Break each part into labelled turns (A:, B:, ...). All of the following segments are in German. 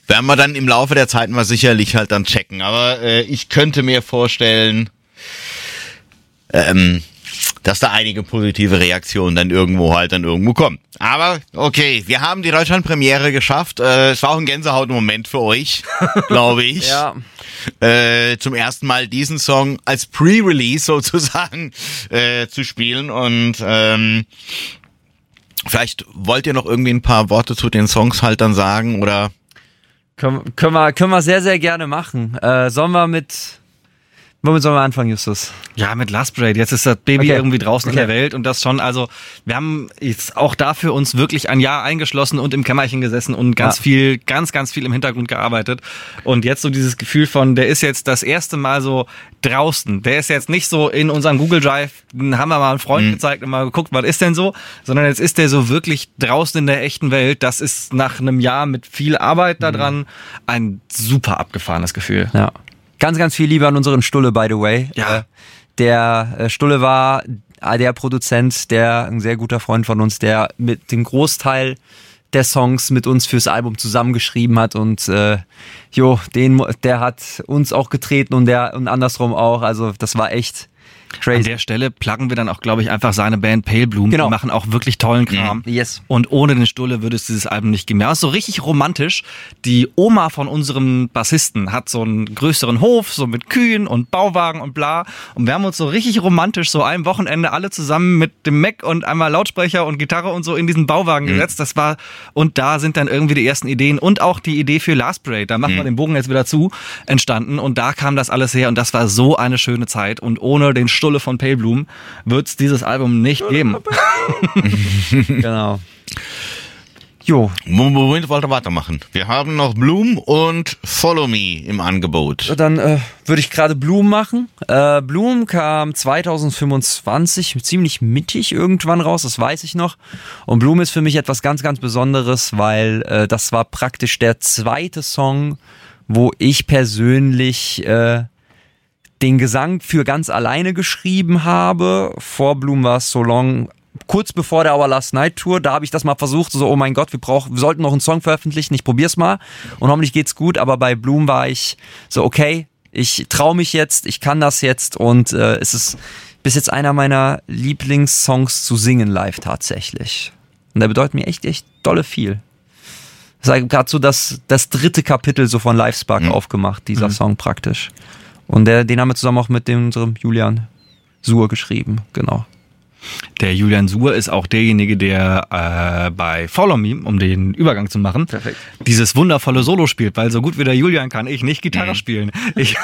A: Werden wir dann im Laufe der Zeit mal sicherlich halt dann checken. Aber ich könnte mir vorstellen, dass da einige positive Reaktionen dann irgendwo kommen. Aber okay, wir haben die Deutschland-Premiere geschafft. Es war auch ein Gänsehaut-Moment für euch, glaube ich.
B: Ja.
A: Zum ersten Mal diesen Song als Pre-Release sozusagen zu spielen. Und vielleicht wollt ihr noch irgendwie ein paar Worte zu den Songs halt dann sagen, oder?
B: Können wir sehr, sehr gerne machen. Womit sollen wir anfangen, Justus?
C: Ja, mit Last Parade. Jetzt ist das Baby irgendwie draußen in der Welt und das schon, also wir haben jetzt auch dafür uns wirklich ein Jahr eingeschlossen und im Kämmerchen gesessen und ganz viel im Hintergrund gearbeitet. Und jetzt so dieses Gefühl von, der ist jetzt das erste Mal so draußen. Der ist jetzt nicht so in unserem Google Drive, den haben wir mal einen Freund gezeigt und mal geguckt, was ist denn so, sondern jetzt ist der so wirklich draußen in der echten Welt. Das ist nach einem Jahr mit viel Arbeit daran ein super abgefahrenes Gefühl.
B: Ja. Ganz, ganz viel Liebe an unseren Stulle, by the way.
C: Ja.
B: Der Stulle war der Produzent, ein sehr guter Freund von uns, der mit dem Großteil der Songs mit uns fürs Album zusammengeschrieben hat und der hat uns auch getreten und andersrum auch. Also das war echt crazy.
C: An der Stelle pluggen wir dann auch, glaube ich, einfach seine Band Pale Bloom.
B: Genau.
C: Die machen auch wirklich tollen Kram.
B: Yes.
C: Und ohne den Stulle würde es dieses Album nicht geben. Ja, ist so richtig romantisch. Die Oma von unserem Bassisten hat so einen größeren Hof, so mit Kühen und Bauwagen und bla. Und wir haben uns so richtig romantisch so ein Wochenende alle zusammen mit dem Mac und einmal Lautsprecher und Gitarre und so in diesen Bauwagen gesetzt. Und da sind dann irgendwie die ersten Ideen und auch die Idee für Last Parade, da machen wir den Bogen jetzt wieder zu, entstanden. Und da kam das alles her und das war so eine schöne Zeit. Und ohne den Stulle von Pale Bloom wird es dieses Album nicht geben.
B: Genau. Jo.
A: Moment, wollte weitermachen. Wir haben noch Bloom und Follow Me im Angebot.
B: Dann würde ich gerade Bloom machen. Bloom kam 2025 ziemlich mittig irgendwann raus, das weiß ich noch. Und Bloom ist für mich etwas ganz, ganz Besonderes, weil das war praktisch der zweite Song, wo ich persönlich den Gesang für ganz alleine geschrieben habe. Vor Bloom war es So Long, kurz bevor der Our Last Night Tour, da habe ich das mal versucht, so, oh mein Gott, wir sollten noch einen Song veröffentlichen, ich probier's mal und hoffentlich geht's gut, aber bei Bloom war ich so, okay, ich traue mich jetzt, ich kann das jetzt und es ist bis jetzt einer meiner Lieblingssongs zu singen live tatsächlich. Und der bedeutet mir echt, echt dolle viel. Das ist gerade so das dritte Kapitel so von Livespark aufgemacht, dieser Song praktisch. Und den haben wir zusammen auch mit unserem Julian Suhr geschrieben, genau.
C: Der Julian Suhr ist auch derjenige, der bei Follow Me, um den Übergang zu machen,
B: perfekt,
C: dieses wundervolle Solo spielt, weil so gut wie der Julian kann ich nicht Gitarre spielen. Ich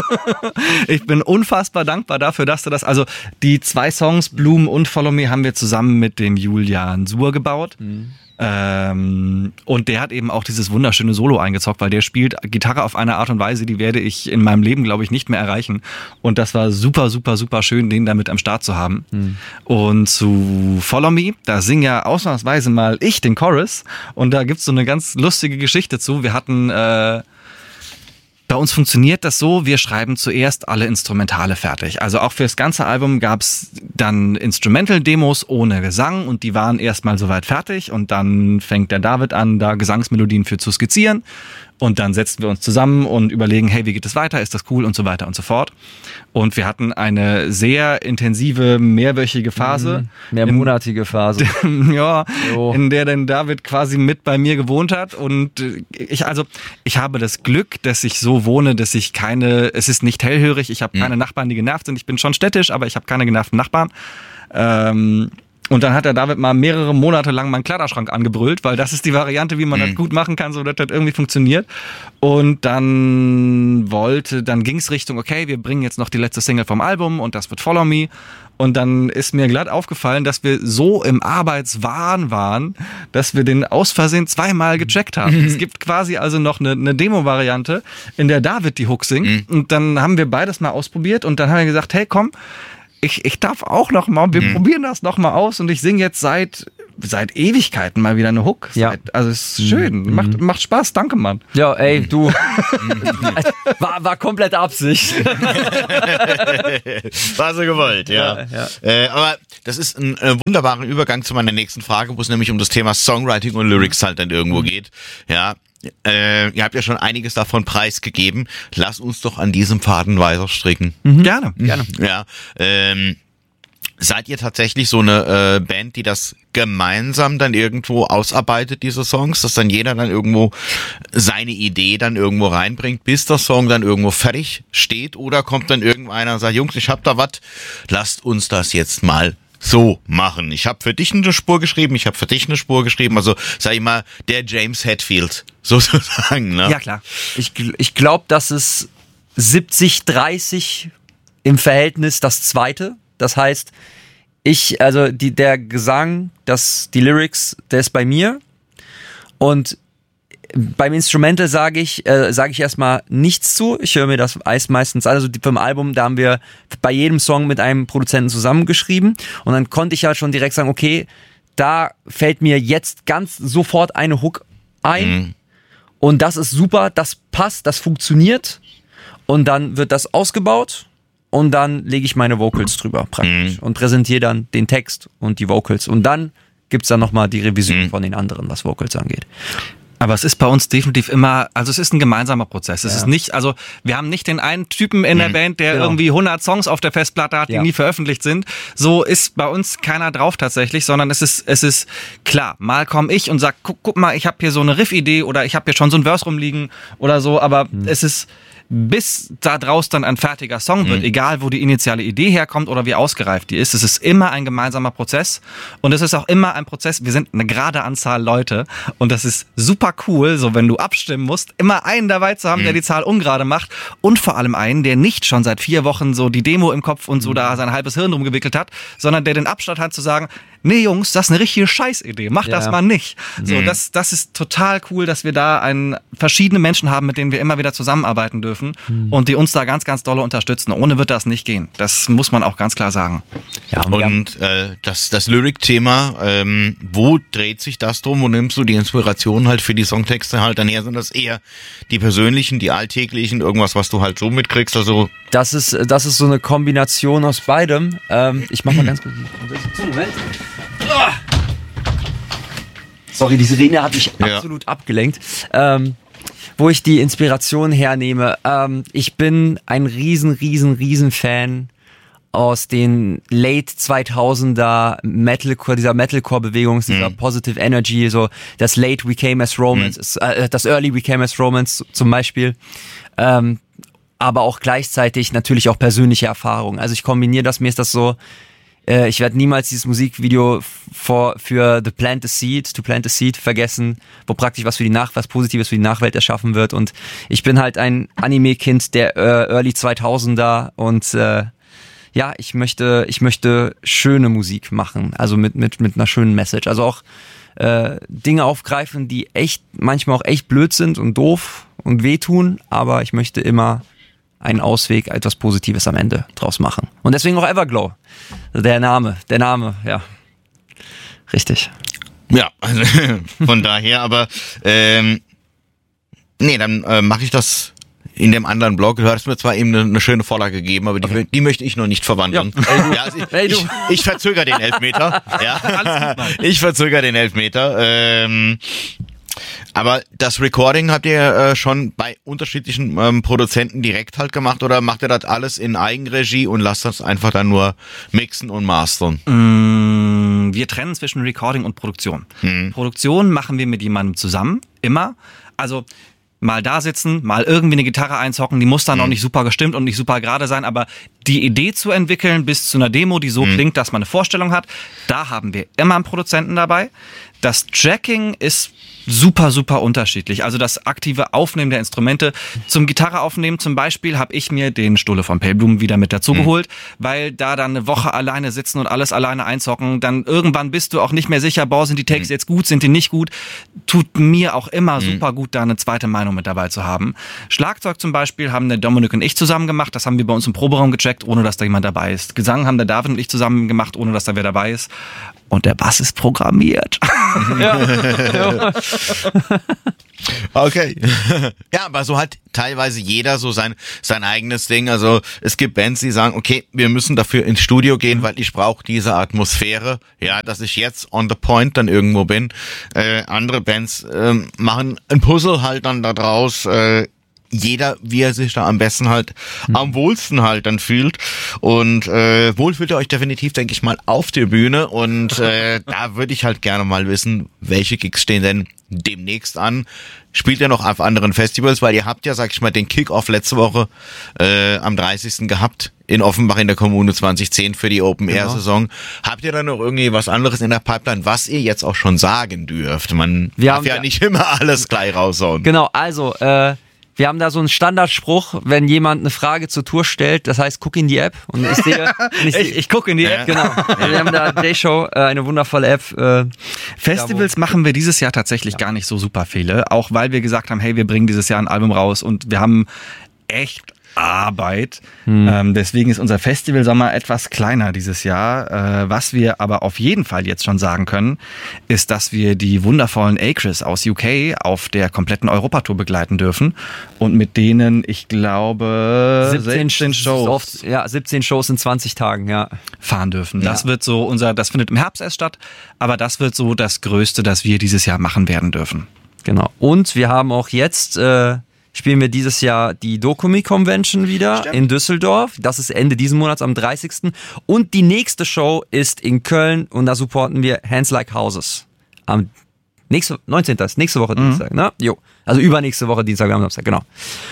C: bin unfassbar dankbar dafür, dass du das, also die 2 Songs, Bloom und Follow Me, haben wir zusammen mit dem Julian Suhr gebaut. Und der hat eben auch dieses wunderschöne Solo eingezockt, weil der spielt Gitarre auf eine Art und Weise, die werde ich in meinem Leben, glaube ich, nicht mehr erreichen. Und das war super, super, super schön, den damit am Start zu haben. Und zu Follow Me, da singe ja ausnahmsweise mal ich den Chorus. Und da gibt's so eine ganz lustige Geschichte zu. Wir hatten bei uns funktioniert das so, wir schreiben zuerst alle Instrumentale fertig. Also auch für das ganze Album gab's dann Instrumental-Demos ohne Gesang und die waren erstmal soweit fertig und dann fängt der David an, da Gesangsmelodien für zu skizzieren und dann setzen wir uns zusammen und überlegen, hey, wie geht es weiter, ist das cool und so weiter und so fort. Und wir hatten eine sehr intensive, mehrwöchige Phase.
B: Mehrmonatige Phase.
C: Ja, in der dann David quasi mit bei mir gewohnt hat und ich habe das Glück, dass ich so wohne, dass ich es ist nicht hellhörig, ich habe keine Nachbarn, die genervt sind, ich bin schon städtisch, aber ich habe keine genervten Nachbarn. Und dann hat der David mal mehrere Monate lang meinen Kleiderschrank angebrüllt, weil das ist die Variante, wie man das gut machen kann, so dass das irgendwie funktioniert. Und dann ging es Richtung, okay, wir bringen jetzt noch die letzte Single vom Album und das wird Follow Me. Und dann ist mir glatt aufgefallen, dass wir so im Arbeitswahn waren, dass wir den aus Versehen 2-mal gecheckt haben. Es gibt quasi also noch eine Demo-Variante, in der David die Hook singt. Und dann haben wir beides mal ausprobiert und dann haben wir gesagt, hey komm, ich darf auch noch mal, wir probieren das noch mal aus und ich singe jetzt seit Ewigkeiten mal wieder eine Hook.
B: Ja.
C: Also es ist schön, macht Spaß, danke Mann.
B: Ja, ey, du, war komplett Absicht.
A: War so gewollt, ja. Aber das ist ein wunderbarer Übergang zu meiner nächsten Frage, wo es nämlich um das Thema Songwriting und Lyrics halt dann irgendwo geht. Ja, ihr habt ja schon einiges davon preisgegeben. Lass uns doch an diesem Faden weiter stricken.
C: Gerne.
A: Ja, seid ihr tatsächlich so eine Band, die das gemeinsam dann irgendwo ausarbeitet, diese Songs, dass dann jeder dann irgendwo seine Idee dann irgendwo reinbringt, bis der Song dann irgendwo fertig steht, oder kommt dann irgendeiner und sagt, Jungs, ich hab da was, lasst uns das jetzt mal so machen. Ich habe für dich eine Spur geschrieben, ich habe für dich eine Spur geschrieben, also sag ich mal, der James Hetfield sozusagen. Ne?
B: Ja, klar. Ich glaube, dass es 70-30 im Verhältnis das Zweite. Das heißt, der Gesang, die Lyrics, der ist bei mir. Und beim Instrumental sage ich erstmal nichts zu. Ich höre mir das meistens an. Also vom Album, da haben wir bei jedem Song mit einem Produzenten zusammengeschrieben. Und dann konnte ich ja schon direkt sagen, okay, da fällt mir jetzt ganz sofort eine Hook ein. Und das ist super, das passt, das funktioniert. Und dann wird das ausgebaut. Und dann lege ich meine Vocals drüber praktisch und präsentiere dann den Text und die Vocals. Und dann gibt's dann nochmal die Revision von den anderen, was Vocals angeht.
C: Aber es ist bei uns definitiv immer, also es ist ein gemeinsamer Prozess. Es ist nicht, also wir haben nicht den einen Typen in der Band, der irgendwie 100 Songs auf der Festplatte hat, die nie veröffentlicht sind. So ist bei uns keiner drauf tatsächlich, sondern es ist klar, mal komme ich und sag, guck mal, ich habe hier so eine Riff-Idee oder ich habe hier schon so ein Verse rumliegen oder so, aber es ist, bis da draus dann ein fertiger Song wird, egal wo die initiale Idee herkommt oder wie ausgereift die ist, es ist immer ein gemeinsamer Prozess und es ist auch immer ein Prozess, wir sind eine gerade Anzahl Leute und das ist super cool, so wenn du abstimmen musst, immer einen dabei zu haben, der die Zahl ungerade macht und vor allem einen, der nicht schon seit 4 Wochen so die Demo im Kopf und so da sein halbes Hirn rumgewickelt hat, sondern der den Abstand hat zu sagen, nee Jungs, das ist eine richtige Scheißidee, mach das mal nicht. So, das ist total cool, dass wir da verschiedene Menschen haben, mit denen wir immer wieder zusammenarbeiten dürfen und die uns da ganz, ganz doll unterstützen. Ohne wird das nicht gehen. Das muss man auch ganz klar sagen.
A: Ja, und das Lyric-Thema, wo dreht sich das drum? Wo nimmst du die Inspiration halt für die Songtexte halt dann her? Sind das eher die persönlichen, die alltäglichen, irgendwas, was du halt so mitkriegst? Also
B: das ist so eine Kombination aus beidem. Ich mach mal ganz kurz. Moment. Sorry, die Sirene hat mich absolut abgelenkt. Wo ich die Inspiration hernehme. Ich bin ein riesen Fan aus den Late 2000er Metalcore, dieser Metalcore-Bewegung, dieser Positive Energy, so das Late We Came As Romance, das Early We Came As Romance zum Beispiel. Aber auch gleichzeitig natürlich auch persönliche Erfahrungen. Also ich kombiniere das, mir ist das so, ich werde niemals dieses Musikvideo für To Plant a Seed vergessen, wo praktisch was Positives für die Nachwelt erschaffen wird. Und ich bin halt ein Anime-Kind der Early 2000er und ich möchte schöne Musik machen, also mit einer schönen Message. Also auch Dinge aufgreifen, die manchmal auch echt blöd sind und doof und wehtun, aber ich möchte immer einen Ausweg, etwas Positives am Ende draus machen. Und deswegen auch Everglow. Der Name, ja. Richtig.
A: Ja, also von daher, aber dann mache ich das in dem anderen Blog. Du hast mir zwar eben eine schöne Vorlage gegeben, aber die möchte ich noch nicht verwandeln. Ja, ich verzögere den Elfmeter. Ja. Ich verzögere den Elfmeter. Aber das Recording habt ihr schon bei unterschiedlichen Produzenten direkt halt gemacht oder macht ihr das alles in Eigenregie und lasst das einfach dann nur mixen und mastern?
C: Wir trennen zwischen Recording und Produktion. Produktion machen wir mit jemandem zusammen, immer. Also mal da sitzen, mal irgendwie eine Gitarre einzocken, die muss dann auch nicht super gestimmt und nicht super gerade sein, aber die Idee zu entwickeln bis zu einer Demo, die so klingt, dass man eine Vorstellung hat, da haben wir immer einen Produzenten dabei. Das Tracking ist super unterschiedlich. Also das aktive Aufnehmen der Instrumente. Zum Gitarre aufnehmen zum Beispiel habe ich mir den Stulle von Pale Bloom wieder mit dazu geholt, weil da dann eine Woche alleine sitzen und alles alleine einzocken, dann irgendwann bist du auch nicht mehr sicher, sind die Takes jetzt gut, sind die nicht gut. Tut mir auch immer super gut, da eine zweite Meinung mit dabei zu haben. Schlagzeug zum Beispiel haben der Dominik und ich zusammen gemacht. Das haben wir bei uns im Proberaum gecheckt, ohne dass da jemand dabei ist. Gesang haben der David und ich zusammen gemacht, ohne dass da wer dabei ist. Und der Bass ist programmiert.
A: Okay. Ja, aber so hat teilweise jeder so sein eigenes Ding. Also es gibt Bands, die sagen, okay, wir müssen dafür ins Studio gehen, weil ich brauche diese Atmosphäre. Ja, dass ich jetzt on the point dann irgendwo bin. Andere Bands machen ein Puzzle halt dann da draus. Jeder, wie er sich da am besten halt, am wohlsten halt dann fühlt. Und wohl fühlt ihr euch definitiv, denke ich mal, auf der Bühne. Und da würde ich halt gerne mal wissen, welche Gigs stehen denn demnächst an? Spielt ihr noch auf anderen Festivals? Weil ihr habt ja, sag ich mal, den Kick-Off letzte Woche am 30. gehabt in Offenbach in der Kommune 2010 für die Open-Air-Saison. Habt ihr da noch irgendwie was anderes in der Pipeline, was ihr jetzt auch schon sagen dürft? Man darf ja nicht immer alles gleich raushauen.
B: Genau, also wir haben da so einen Standardspruch, wenn jemand eine Frage zur Tour stellt, das heißt, guck in die App. Und ich sehe,
C: ich gucke in die App.
B: Genau. Wir haben da J-Show, eine wundervolle App.
C: Festivals machen wir dieses Jahr tatsächlich gar nicht so super viele, auch weil wir gesagt haben, hey, wir bringen dieses Jahr ein Album raus und wir haben echt Arbeit. Deswegen ist unser Festivalsommer etwas kleiner dieses Jahr. Was wir aber auf jeden Fall jetzt schon sagen können, ist, dass wir die wundervollen Acres aus UK auf der kompletten Europatour begleiten dürfen und mit denen, ich glaube, 17 Shows.
B: 17 Shows in 20 Tagen, ja.
C: Fahren dürfen. Das wird so das findet im Herbst erst statt, aber das wird so das Größte, das wir dieses Jahr machen werden dürfen.
B: Genau. Und wir haben auch jetzt spielen wir dieses Jahr die Dokumi Convention wieder in Düsseldorf. Das ist Ende diesen Monats am 30. Und die nächste Show ist in Köln und da supporten wir Hands Like Houses. Am 19. ist nächste Woche Dienstag, ne? Jo. Also übernächste Woche Dienstag, am Samstag, genau.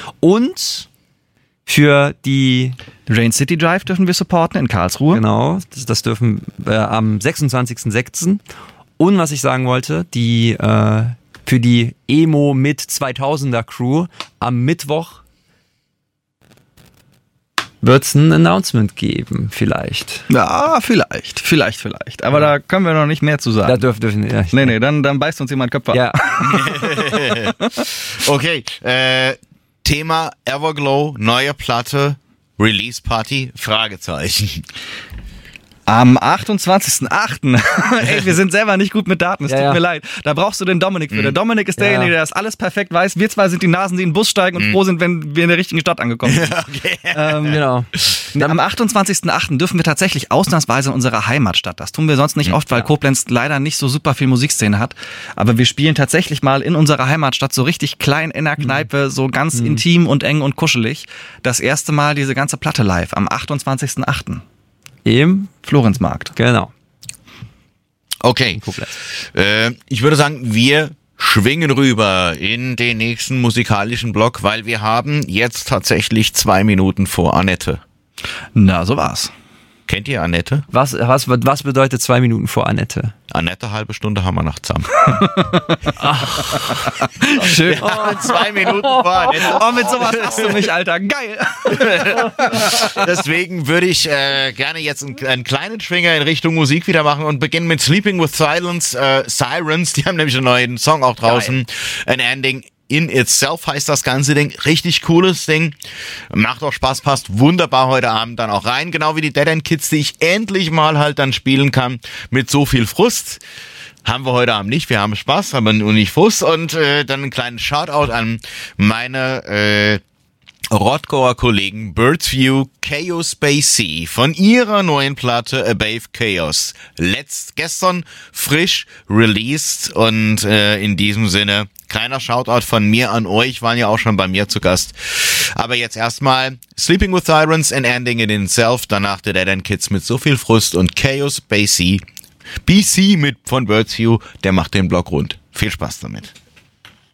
B: Und für die
C: Rain City Drive dürfen wir supporten in Karlsruhe.
B: Genau, das dürfen am 26.06. Und was ich sagen wollte, für die Emo mit 2000er Crew am Mittwoch wird es ein Announcement geben, vielleicht.
C: Ja, vielleicht. Aber da können wir noch nicht mehr zu sagen.
B: Da dürfen wir nicht.
C: Nee, dann beißt uns jemand Köpfe ab.
A: Ja. Okay, Thema Everglow, neue Platte, Release Party, Fragezeichen.
C: Am 28.08. Ey, wir sind selber nicht gut mit Daten, es tut mir leid. Da brauchst du den Dominik für. Der Dominik ist derjenige, der das alles perfekt weiß. Wir zwei sind die Nasen, die in den Bus steigen und froh sind, wenn wir in der richtigen Stadt angekommen sind.
A: Okay.
B: Genau.
C: Am 28.08. dürfen wir tatsächlich ausnahmsweise in unserer Heimatstadt. Das tun wir sonst nicht oft, weil Koblenz leider nicht so super viel Musikszene hat. Aber wir spielen tatsächlich mal in unserer Heimatstadt so richtig klein in der Kneipe, so ganz intim und eng und kuschelig. Das erste Mal diese ganze Platte live am 28.08.
B: Im
C: Florenzmarkt.
B: Genau.
A: Okay. Ich würde sagen, wir schwingen rüber in den nächsten musikalischen Block, weil wir haben jetzt tatsächlich 2 Minuten vor Annette.
C: Na, so war's.
A: Kennt ihr Annette?
B: Was bedeutet 2 Minuten vor Annette?
A: Annette, halbe Stunde haben wir noch zusammen.
C: Schön.
A: Oh, 2 Minuten vor Annette.
C: Oh, mit sowas hast du mich, Alter. Geil.
A: Deswegen würde ich gerne jetzt einen kleinen Schwinger in Richtung Musik wieder machen und beginnen mit Sleeping with Silence. Sirens, die haben nämlich einen neuen Song auch draußen. Geil. An Ending in Itself heißt das ganze Ding. Richtig cooles Ding. Macht auch Spaß, passt wunderbar heute Abend dann auch rein. Genau wie die Dead End Kids, die ich endlich mal halt dann spielen kann mit so viel Frust. Haben wir heute Abend nicht. Wir haben Spaß, aber nur nicht Frust. Und dann einen kleinen Shoutout an meine Rottgauer-Kollegen Birds View, Chaos Spacey von ihrer neuen Platte Above Chaos. Gestern frisch released und in diesem Sinne kleiner Shoutout von mir an euch, waren ja auch schon bei mir zu Gast. Aber jetzt erstmal Sleeping with Sirens and Ending in Itself, danach The Dead End Kids mit so viel Frust und Chaos Spacey, BC von Birds View, der macht den Block rund. Viel Spaß damit.